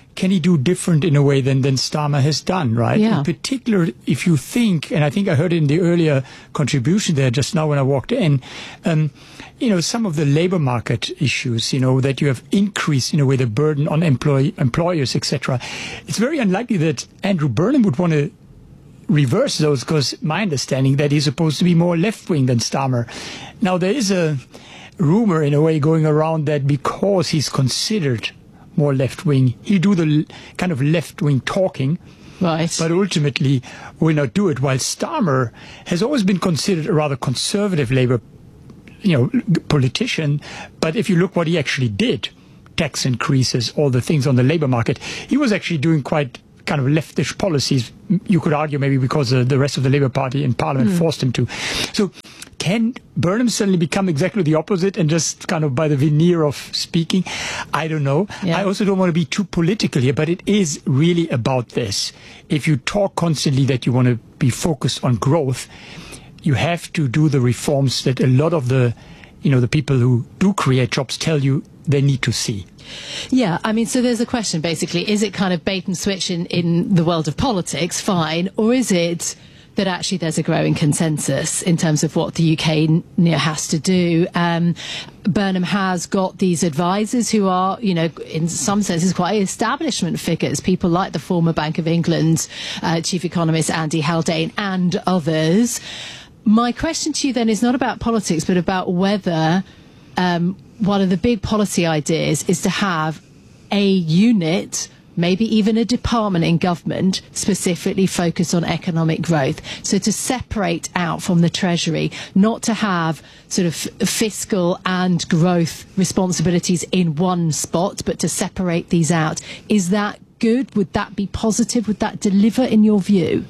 can he do different in a way than, than Starmer has done, right? Yeah. In particular, if you think, and I think I heard it in the earlier contribution there just now when I walked in, um, you know, some of the labor market issues, you know, that you have increased in a way the burden on employ- employers, et cetera. It's very unlikely that Andrew Burnham would want to reverse those, because my understanding that he's supposed to be more left-wing than Starmer. Now, there is a rumor in a way going around that because he's considered more left-wing, he'll do the l- kind of left-wing talking, right? But ultimately will not do it, while Starmer has always been considered a rather conservative Labour, you know, politician. But if you look what he actually did, tax increases, all the things on the labour market, he was actually doing quite kind of leftish policies. You could argue maybe because uh, the rest of the Labour Party in Parliament mm. forced him to. So can Burnham suddenly become exactly the opposite and just kind of by the veneer of speaking? I don't know. Yeah. I also don't want to be too political here, but it is really about this. If you talk constantly that you want to be focused on growth, you have to do the reforms that a lot of the, you know, the people who do create jobs tell you they need to see. Yeah, I mean, so there's a question basically, is it kind of bait and switch in, in the world of politics, fine, or is it that actually there's a growing consensus in terms of what the U K you know, has to do? Um, Burnham has got these advisors who are, you know, in some senses quite establishment figures, people like the former Bank of England uh, chief economist Andy Haldane and others. My question to you then is not about politics, but about whether um, one of the big policy ideas is to have a unit, maybe even a department in government, specifically focused on economic growth. So to separate out from the Treasury, not to have sort of fiscal and growth responsibilities in one spot, but to separate these out. Is that good? Would that be positive? Would that deliver in your view?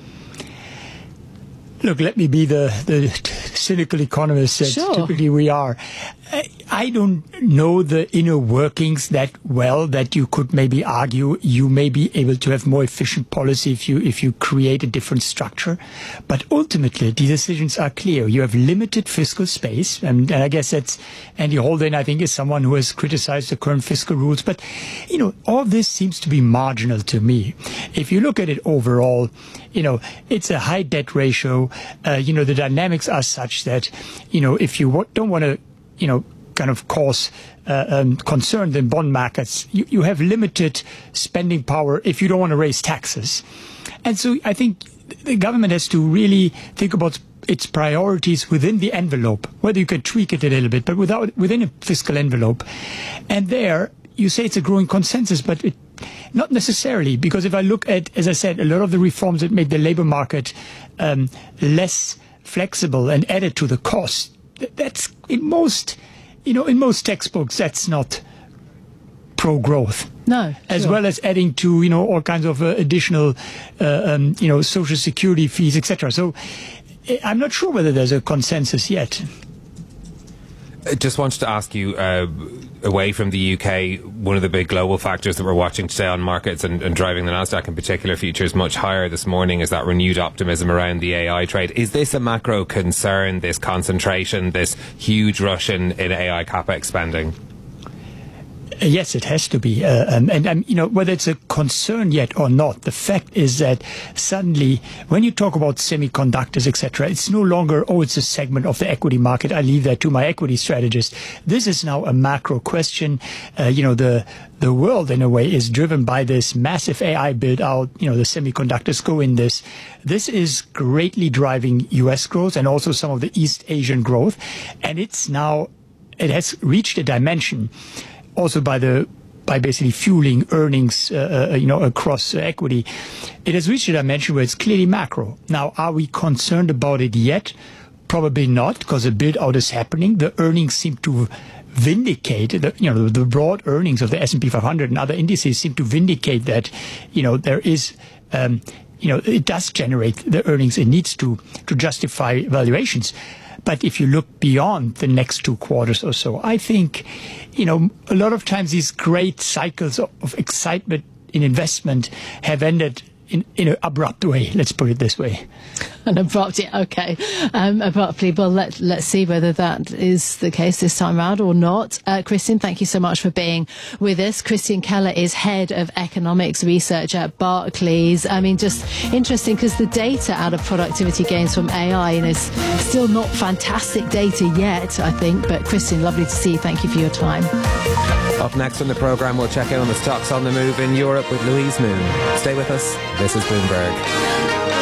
Look, let me be the, the cynical economist that sure. typically we are. I don't know the inner workings that well that you could maybe argue you may be able to have more efficient policy if you if you create a different structure. But ultimately, the decisions are clear. You have limited fiscal space, and, and I guess that's Andy Haldane, I think, is someone who has criticized the current fiscal rules. But, you know, all this seems to be marginal to me. If you look at it overall, you know, it's a high debt ratio. Uh, you know, the dynamics are such that, you know, if you w- don't want to, you know, kind of cause uh, um, concern in bond markets, you, you have limited spending power if you don't want to raise taxes. And so I think the government has to really think about its priorities within the envelope, whether you can tweak it a little bit, but without within a fiscal envelope. And there, you say it's a growing consensus, but it, not necessarily, because if I look at, as I said, a lot of the reforms that made the labour market um, less flexible and added to the cost, that's in most, you know, in most textbooks, that's not pro-growth. No, as sure. well as adding to, you know, all kinds of uh, additional, uh, um, you know, social security fees, et cetera. So I'm not sure whether there's a consensus yet. I just wanted to ask you, uh, away from the U K, one of the big global factors that we're watching today on markets and, and driving the Nasdaq in particular futures much higher this morning is that renewed optimism around the A I trade. Is this a macro concern, this concentration, this huge rush in, in A I capex spending? Yes, it has to be. Uh, um, and, um, you know, whether it's a concern yet or not, the fact is that suddenly, when you talk about semiconductors, et cetera, it's no longer, oh, it's a segment of the equity market. I leave that to my equity strategist. This is now a macro question. Uh, you know, the the world, in a way, is driven by this massive A I build-out. You know, the semiconductors go in this. This is greatly driving U S growth and also some of the East Asian growth. And it's now, it has reached a dimension also by the by basically fueling earnings, uh, uh, you know, across uh, equity. It has reached a dimension where it's clearly macro. Now, are we concerned about it yet? Probably not, because the build-out is happening. The earnings seem to vindicate, the, you know, the, the broad earnings of the S and P five hundred and other indices seem to vindicate that, you know, there is, um, you know, it does generate the earnings it needs to to justify valuations. But if you look beyond the next two quarters or so, I think, you know, a lot of times these great cycles of, of excitement in investment have ended in, in an abrupt way, let's put it this way. And abruptly, okay, um, abruptly. Well, let, let's see whether that is the case this time round or not. Uh, Christian, thank you so much for being with us. Christian Keller is Head of Economics Research at Barclays. I mean, just interesting because the data out of productivity gains from A I you know, is still not fantastic data yet, I think. But Christian, lovely to see you. Thank you for your time. Up next on the programme, we'll check in on the stocks on the move in Europe with Louise Moon. Stay with us. This is Bloomberg.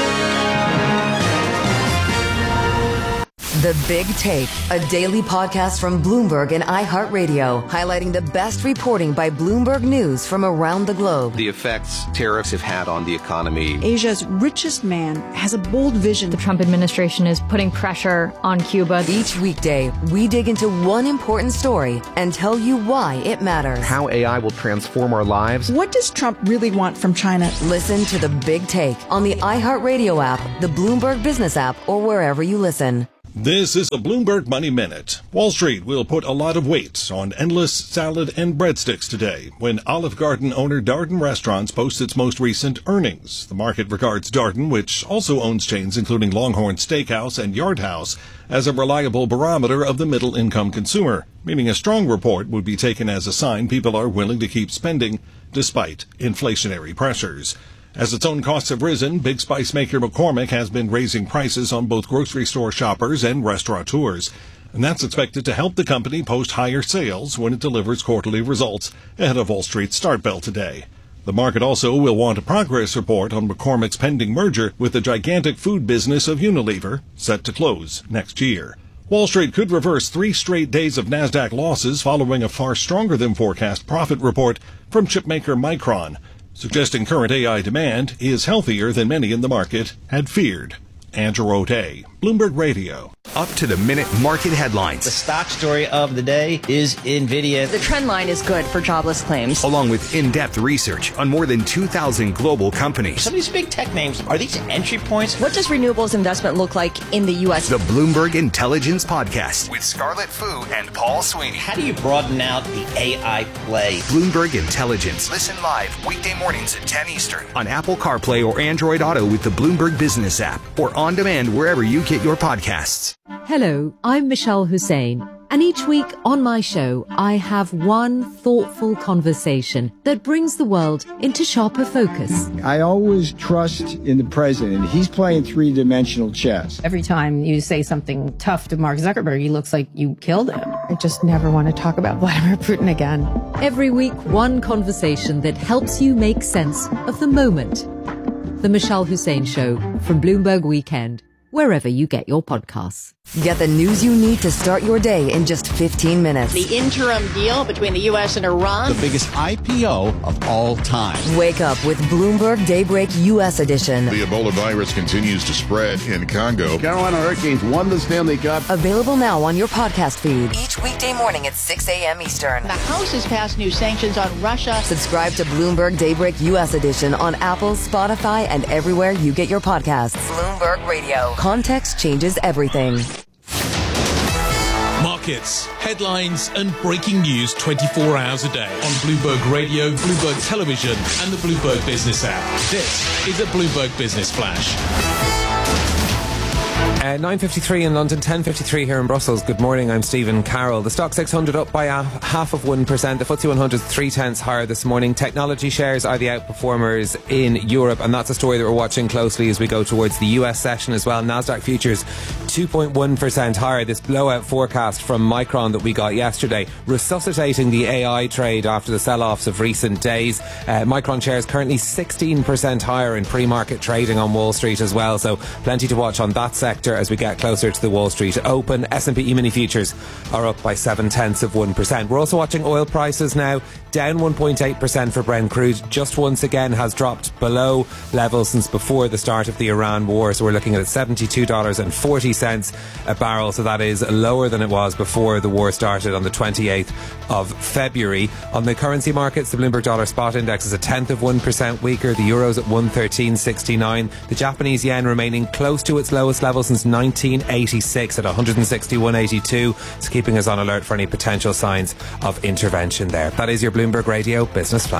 The Big Take, a daily podcast from Bloomberg and iHeartRadio, highlighting the best reporting by Bloomberg News from around the globe. The effects tariffs have had on the economy. Asia's richest man has a bold vision. The Trump administration is putting pressure on Cuba. Each weekday, we dig into one important story and tell you why it matters. How A I will transform our lives. What does Trump really want from China? Listen to The Big Take on the iHeartRadio app, the Bloomberg Business app, or wherever you listen. This is the Bloomberg Money Minute. Wall Street will put a lot of weight on endless salad and breadsticks today when Olive Garden owner Darden Restaurants posts its most recent earnings. The market regards Darden, which also owns chains including Longhorn Steakhouse and Yard House, as a reliable barometer of the middle-income consumer, meaning a strong report would be taken as a sign people are willing to keep spending despite inflationary pressures. As its own costs have risen, big spice maker McCormick has been raising prices on both grocery store shoppers and restaurateurs. And that's expected to help the company post higher sales when it delivers quarterly results ahead of Wall Street's start bell today. The market also will want a progress report on McCormick's pending merger with the gigantic food business of Unilever, set to close next year. Wall Street could reverse three straight days of NASDAQ losses following a far stronger than forecast profit report from chipmaker Micron, suggesting current A I demand is healthier than many in the market had feared. Andrew O'Day, Bloomberg Radio. Up to the minute market headlines. The stock story of the day is NVIDIA. The trend line is good for jobless claims. Along with in-depth research on more than two thousand global companies. Some of these big tech names, are these entry points? What does renewables investment look like in the U S? The Bloomberg Intelligence Podcast with Scarlett Fu and Paul Sweeney. How do you broaden out the A I play? Bloomberg Intelligence. Listen live weekday mornings at ten Eastern on Apple CarPlay or Android Auto with the Bloomberg Business app or on demand wherever you get your podcasts. Hello, I'm Michelle Hussein, and each week on my show, I have one thoughtful conversation that brings the world into sharper focus. I always trust in the president. He's playing three-dimensional chess. Every time you say something tough to Mark Zuckerberg, he looks like you killed him. I just never want to talk about Vladimir Putin again. Every week, one conversation that helps you make sense of the moment. The Michelle Hussein Show from Bloomberg Weekend, wherever you get your podcasts. Get the news you need to start your day in just fifteen minutes. The interim deal between the U S and Iran. The biggest I P O of all time. Wake up with Bloomberg Daybreak U S edition. The Ebola virus continues to spread in Congo. Carolina Hurricanes won the Stanley Cup. Available now on your podcast feed. Each weekday morning at six a.m. Eastern. The House has passed new sanctions on Russia. Subscribe to Bloomberg Daybreak U S edition on Apple, Spotify, and everywhere you get your podcasts. Bloomberg Radio. Context changes everything. Markets, headlines, and breaking news twenty-four hours a day on Bloomberg Radio, Bloomberg Television, and the Bloomberg Business app. This is a Bloomberg Business Flash. Uh, nine fifty-three in London, ten fifty-three here in Brussels. Good morning, I'm Stephen Carroll. The Stock six hundred up by a half of one percent. The F T S E one hundred three tenths higher this morning. Technology shares are the outperformers in Europe, and that's a story that we're watching closely as we go towards the U S session as well. Nasdaq futures two point one percent higher. This blowout forecast from Micron that we got yesterday, resuscitating the A I trade after the sell-offs of recent days. Uh, Micron shares currently sixteen percent higher in pre-market trading on Wall Street as well, so plenty to watch on that sector as we get closer to the Wall Street Open. S and P E-mini futures are up by seven tenths of one percent. We're also watching oil prices now, down one point eight percent for Brent crude. Just once again has dropped below levels since before the start of the Iran war. So we're looking at seventy-two dollars and forty cents a barrel. So that is lower than it was before the war started on the twenty-eighth of February. On the currency markets, the Bloomberg Dollar Spot Index is a tenth of one percent weaker. The Euro's at one thirteen sixty-nine. The Japanese yen remaining close to its lowest level since nineteen eighty-six at one hundred sixty-one eighty-two. It's keeping us on alert for any potential signs of intervention there. That is your Bloomberg Radio Business Flash.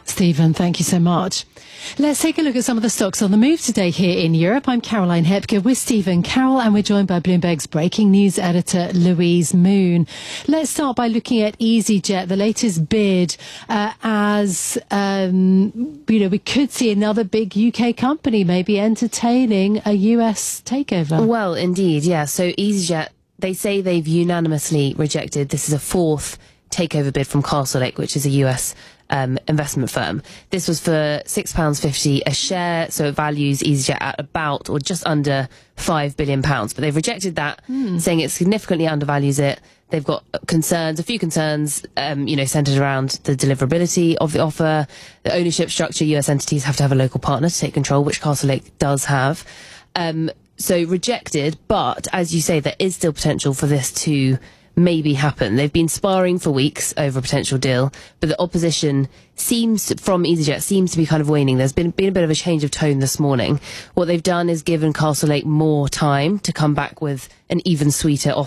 Stephen, thank you so much. Let's take a look at some of the stocks on the move today here in Europe. I'm Caroline Hepker with Stephen Carroll, and we're joined by Bloomberg's breaking news editor, Louise Moon. Let's start by looking at EasyJet, the latest bid, uh, as, um, you know, we could see another big U K company maybe entertaining a U S takeover. Well, indeed, yeah. So EasyJet, they say they've unanimously rejected, this is a fourth takeover bid from Castlelake, which is a U S Um, investment firm. This was for six pounds fifty a share, so it values EasyJet at about or just under five billion pounds. But they've rejected that, mm. saying it significantly undervalues it. They've got concerns, a few concerns, um, you know, centred around the deliverability of the offer, the ownership structure. U S entities have to have a local partner to take control, which Castlelake does have. Um, so rejected, but as you say, there is still potential for this to maybe happen. They've been sparring for weeks over a potential deal, but the opposition seems to, from EasyJet seems to be kind of waning. There's been been a bit of a change of tone this morning. What they've done is given Castlelake more time to come back with an even sweeter offer.